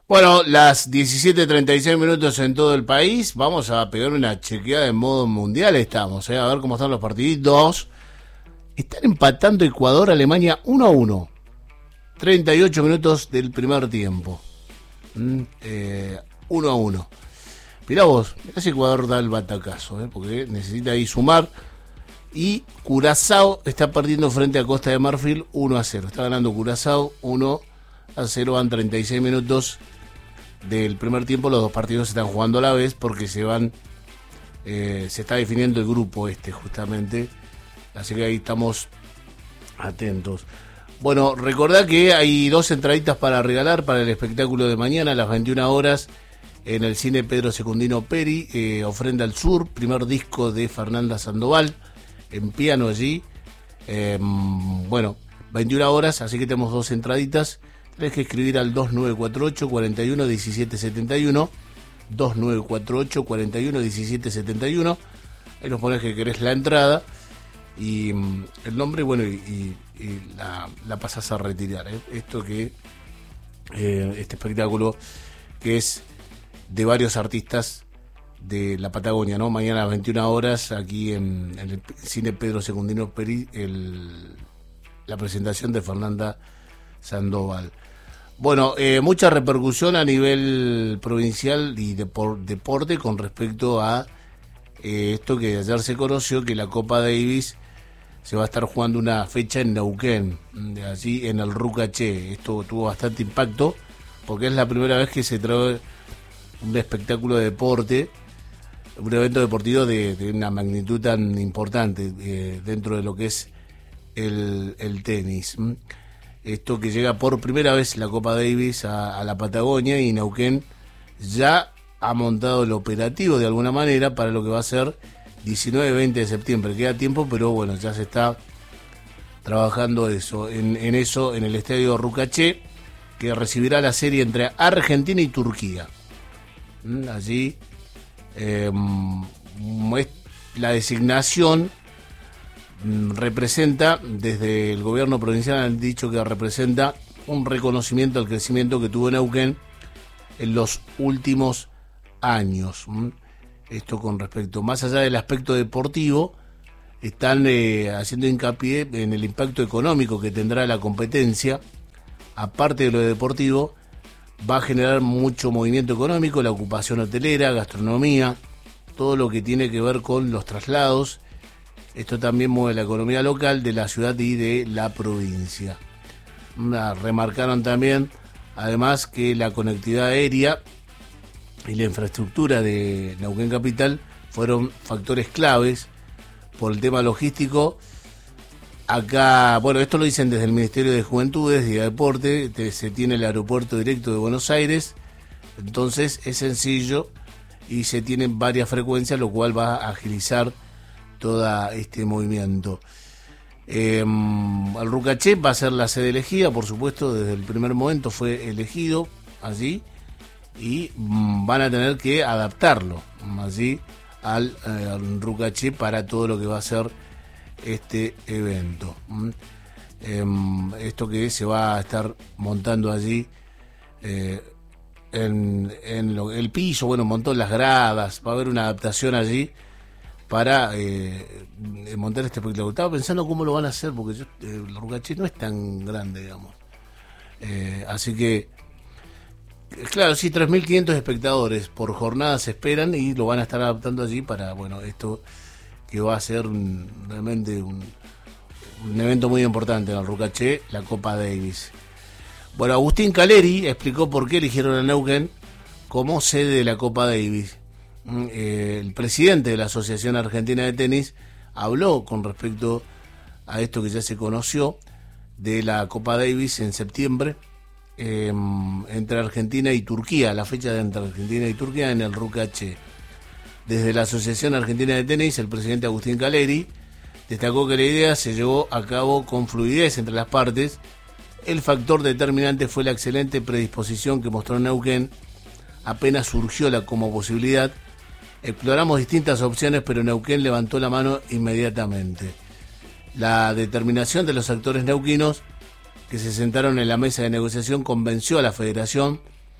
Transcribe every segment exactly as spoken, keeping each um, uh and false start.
Bueno, las diecisiete treinta y seis minutos en todo el país. Vamos a pegar una chequeada en modo mundial. Estamos, ¿eh? A ver cómo están los partiditos. Están empatando Ecuador, Alemania uno a uno. treinta y ocho minutos del primer tiempo. Mm, eh, uno a uno. Mirá vos, mirá si Ecuador da el batacazo, ¿eh? Porque necesita ahí sumar. Y Curazao está perdiendo frente a Costa de Marfil uno a cero. Está ganando Curazao uno a cero. Van treinta y seis minutos del primer tiempo. Los dos partidos se están jugando a la vez porque se van eh, se está definiendo el grupo este justamente, así que ahí estamos atentos. Bueno, recordá que hay dos entraditas para regalar para el espectáculo de mañana a las veintiuna horas en el cine Pedro Secundino Peri, eh, Ofrenda al Sur, primer disco de Fernanda Sandoval en piano allí. Eh, bueno, veintiuna horas, así que tenemos dos entraditas. Tenés que escribir al dos nueve cuatro ocho, cuarenta y uno, diecisiete setenta y uno, dos nueve cuatro ocho, cuarenta y uno, diecisiete setenta y uno. Ahí nos pones que querés la entrada y mm, el nombre, bueno, y, y, y la, la pasás a retirar, ¿eh? Esto que, eh, este espectáculo que es de varios artistas de la Patagonia, ¿no? Mañana a las veintiuna horas, aquí en, en el cine Pedro Secundino Peri, el, la presentación de Fernanda Sandoval. Bueno, eh, mucha repercusión a nivel provincial y de por, deporte con respecto a eh, esto que ayer se conoció, que la Copa Davis se va a estar jugando una fecha en Neuquén, allí en el Rucaché. Esto tuvo bastante impacto porque es la primera vez que se trae un espectáculo de deporte, un evento deportivo de, de una magnitud tan importante eh, dentro de lo que es el, el tenis. Esto que llega por primera vez la Copa Davis a, a la Patagonia, y Neuquén ya ha montado el operativo de alguna manera para lo que va a ser diecinueve y veinte de septiembre. Queda tiempo, pero bueno, ya se está trabajando eso en, en eso en el estadio Rucaché, que recibirá la serie entre Argentina y Turquía. Allí eh, la designación representa, desde el gobierno provincial han dicho que representa un reconocimiento al crecimiento que tuvo Neuquén en los últimos años. Esto con respecto, más allá del aspecto deportivo, están eh, haciendo hincapié en el impacto económico que tendrá la competencia. Aparte de lo deportivo, va a generar mucho movimiento económico, la ocupación hotelera, gastronomía, todo lo que tiene que ver con los traslados. Esto también mueve la economía local de la ciudad y de la provincia. Remarcaron también, además, que la conectividad aérea y la infraestructura de Neuquén Capital fueron factores claves por el tema logístico. Acá, bueno, esto lo dicen desde el Ministerio de Juventudes y Deporte, se tiene el aeropuerto directo de Buenos Aires, entonces es sencillo y se tienen varias frecuencias, lo cual va a agilizar todo este movimiento. Eh, el Rucaché va a ser la sede elegida, por supuesto, desde el primer momento fue elegido allí, y mm, van a tener que adaptarlo allí al, eh, al Rucaché para todo lo que va a ser este evento. ¿Mm? Eh, esto que se va a estar montando allí eh, en, en lo, el piso, bueno, un montón las gradas, va a haber una adaptación allí para eh, montar este espectáculo. Estaba pensando cómo lo van a hacer, porque yo, eh, el Rucaché no es tan grande, digamos. Eh, así que, claro, sí, tres mil quinientos espectadores por jornada se esperan y lo van a estar adaptando allí para, bueno, esto que va a ser un, realmente un, un evento muy importante en el Rucaché, la Copa Davis. Bueno, Agustín Caleri explicó por qué eligieron a Neuquén como sede de la Copa Davis. Eh, el presidente de la Asociación Argentina de Tenis habló con respecto a esto que ya se conoció de la Copa Davis en septiembre eh, entre Argentina y Turquía, la fecha de entre Argentina y Turquía en el Rucaché. Desde la Asociación Argentina de Tenis, el presidente Agustín Caleri destacó que la idea se llevó a cabo con fluidez entre las partes. El factor determinante fue la excelente predisposición que mostró Neuquén apenas surgió la como posibilidad. Exploramos distintas opciones, pero Neuquén levantó la mano inmediatamente. La determinación de los actores neuquinos que se sentaron en la mesa de negociación convenció a la federación,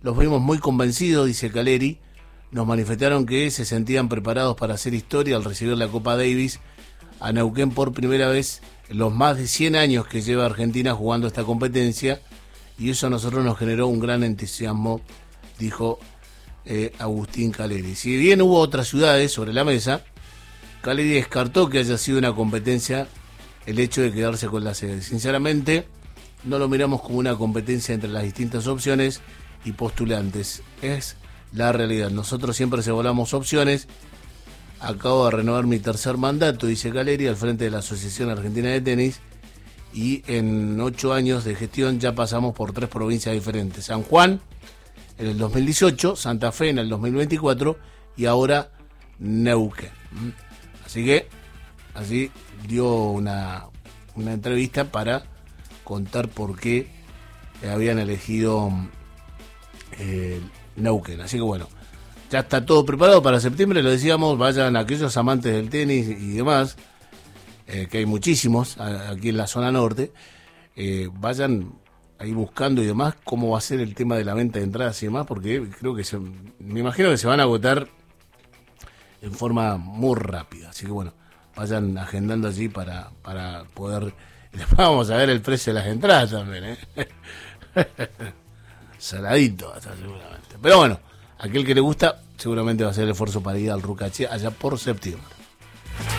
los vimos muy convencidos, dice Caleri. Nos manifestaron que se sentían preparados para hacer historia al recibir la Copa Davis a Neuquén por primera vez en los más de cien años que lleva Argentina jugando esta competencia, y eso a nosotros nos generó un gran entusiasmo, dijo eh, Agustín Caleri. Si bien hubo otras ciudades sobre la mesa, Caleri descartó que haya sido una competencia el hecho de quedarse con la sede. Sinceramente, no lo miramos como una competencia entre las distintas opciones y postulantes. Es la realidad. Nosotros siempre volamos opciones. Acabo de renovar mi tercer mandato, dice Caleri, al frente de la Asociación Argentina de Tenis, y en ocho años de gestión ya pasamos por tres provincias diferentes. San Juan en el dos mil dieciocho, Santa Fe en el dos mil veinticuatro y ahora Neuquén. Así que así dio una, una entrevista para contar por qué habían elegido eh, Neuquén. Así que bueno, ya está todo preparado para septiembre, lo decíamos, vayan aquellos amantes del tenis y demás, eh, que hay muchísimos a, aquí en la zona norte, eh, vayan ahí buscando y demás cómo va a ser el tema de la venta de entradas y demás, porque creo que se, me imagino que se van a agotar en forma muy rápida. Así que bueno, vayan agendando allí para, para poder... Después vamos a ver el precio de las entradas también, ¿eh? Saladito hasta seguramente. Pero bueno, aquel que le gusta seguramente va a hacer el esfuerzo para ir al Rucaché allá por septiembre.